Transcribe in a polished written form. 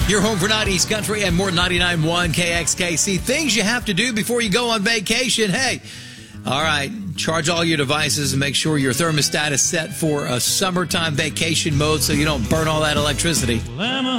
Your home for 90s country and more 99.1 KXKC. Things you have to do before you go on vacation. Hey, all right, charge all your devices and make sure your thermostat is set for a summertime vacation mode so you don't burn all that electricity.